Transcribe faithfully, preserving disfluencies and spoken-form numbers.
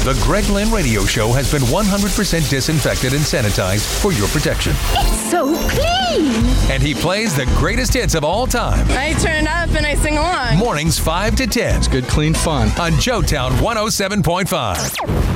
The Greg Lynn Radio Show has been one hundred percent disinfected and sanitized for your protection. It's so clean! And he plays the greatest hits of all time. I turn it up and I sing along. Mornings five to ten. It's good, clean fun. On Joetown one oh seven point five.